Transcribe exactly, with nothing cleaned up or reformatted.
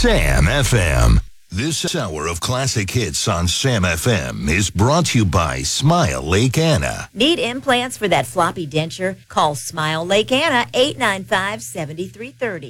Sam F M. This hour of classic hits on Sam F M is brought to you by Smile Lake Anna. Need implants for that floppy denture? Call Smile Lake Anna, eight nine five, seven three three zero.